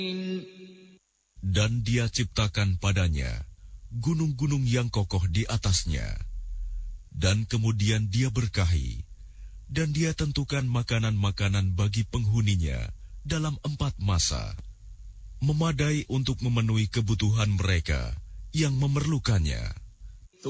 Dan Dia ciptakan padanya gunung-gunung yang kokoh di atasnya. Dan kemudian Dia berkahi, dan Dia tentukan makanan-makanan bagi penghuninya dalam 4 masa, memadai untuk memenuhi kebutuhan mereka yang memerlukannya.